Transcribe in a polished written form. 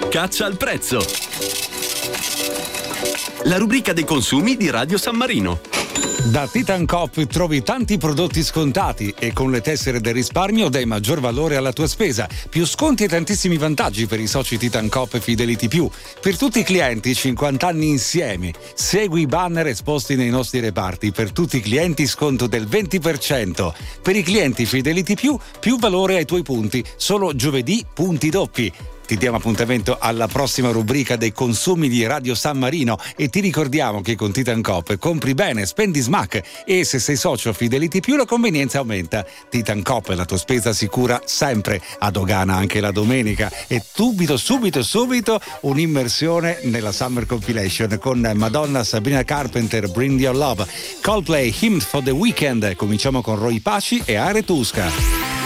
Caccia al prezzo. La rubrica dei consumi di Radio San Marino. Da Titan Coop trovi tanti prodotti scontati e con le tessere del risparmio dai maggior valore alla tua spesa. Più sconti e tantissimi vantaggi per i soci Titan Coop e Fidelity Più. Per tutti i clienti 50 anni insieme. Segui i banner esposti nei nostri reparti. Per tutti i clienti sconto del 20%. Per i clienti Fidelity più valore ai tuoi punti. Solo giovedì punti doppi. Ti diamo appuntamento alla prossima rubrica dei consumi di Radio San Marino e ti ricordiamo che con Titan Coop compri bene, spendi smack e se sei socio Fidelity Più la convenienza aumenta. Titan Coop, la tua spesa sicura sempre, a dogana anche la domenica e subito un'immersione nella Summer Compilation con Madonna, Sabrina Carpenter, Bring Your Love, Coldplay, Hymn for the Weekend. Cominciamo con Roy Paci e Aretusca.